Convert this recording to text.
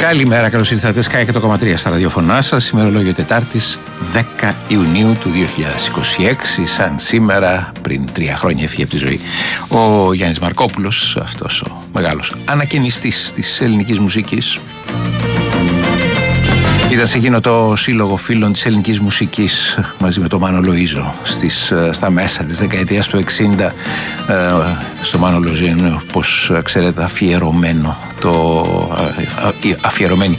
Καλημέρα, καλώς ήρθατε. Sky 100,3 στα ραδιοφωνά σας. Ημερολόγιο Τετάρτης 10 Ιουνίου του 2026. Σαν σήμερα, πριν 3 χρόνια έφυγε από τη ζωή ο Γιάννης Μαρκόπουλος, αυτός ο μεγάλος ανακαινιστής της ελληνικής μουσικής. Ήταν σε εκείνο το σύλλογο φίλων της ελληνικής μουσικής μαζί με τον Μάνο Λοΐζο στα μέσα της δεκαετίας του 60. Στο Μάνο Λοΐζο είναι, όπως ξέρετε, αφιερωμένη